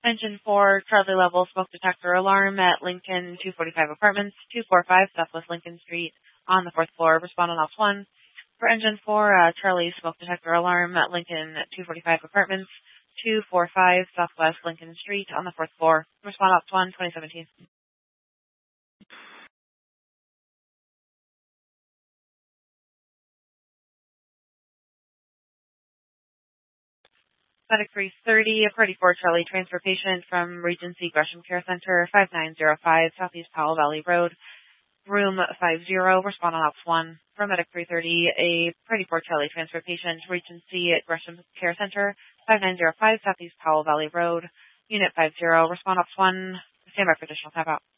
Engine 4, Charlie level smoke detector alarm at Lincoln 245 Apartments, 245 Southwest Lincoln Street on the 4th floor. Respond on ops 1. For Engine 4, Charlie smoke detector alarm at Lincoln 245 Apartments, 245 Southwest Lincoln Street on the 4th floor. Respond ops 1, 2017. Medic 330, a Party 4 Charlie transfer patient from Regency Gresham Care Center, 5905 Southeast Powell Valley Road, room 50. Respond on ops 1. From Medic 330, a Party 4 Charlie transfer patient, Regency at Gresham Care Center, 5905 Southeast Powell Valley Road, unit 50. Respond ops 1. Stand by for additional tap out.